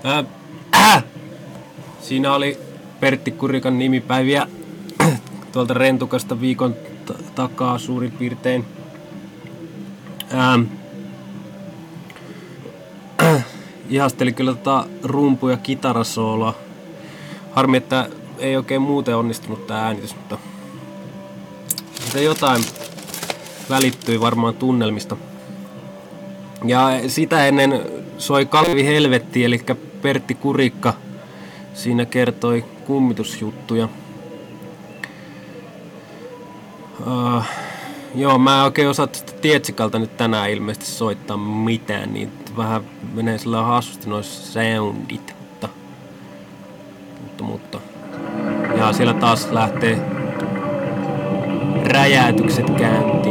Siinä oli Pertti Kurikan nimipäiviä tuolta Rentukasta viikon takaa suurin piirtein. Ihasteli kyllä rumpu- ja kitarasooloa. Harmi, että ei oikein muuten onnistunut tää äänitys, mutta siitä jotain välittyi varmaan tunnelmista. Ja sitä ennen soi Kalvi Helvetti, eli Pertti Kurikka. Siinä kertoi kummitusjuttuja. Joo, mä en oikein osaa tästä Tietsikalta nyt tänään ilmeisesti soittaa mitään, niin vähän menee sillä hassusti noissa soundit, mutta. Ja siellä taas lähtee räjäytykset käyntiin.